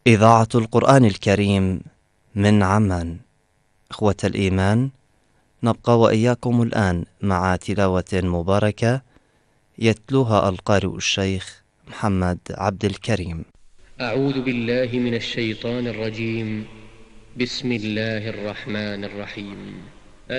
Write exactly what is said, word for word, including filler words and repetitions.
إذاعة القرآن الكريم من عمان. إخوة الإيمان، نبقى وإياكم الآن مع تلاوة مباركة يتلوها القارئ الشيخ محمد عبد الكريم. أعوذ بالله من الشيطان الرجيم. بسم الله الرحمن الرحيم.